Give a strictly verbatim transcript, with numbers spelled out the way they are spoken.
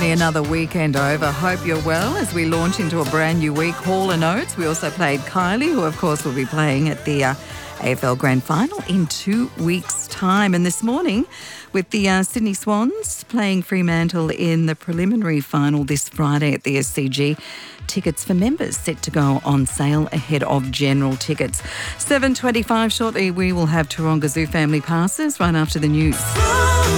Nearly another weekend over. Hope you're well as we launch into a brand new week. Hall and Oates. We also played Kylie, who of course will be playing at the uh, A F L Grand Final in two weeks' time. And this morning, with the uh, Sydney Swans playing Fremantle in the preliminary final this Friday at the S C G. Tickets for members set to go on sale ahead of general tickets. seven twenty-five shortly, we will have Taronga Zoo family passes right after the news.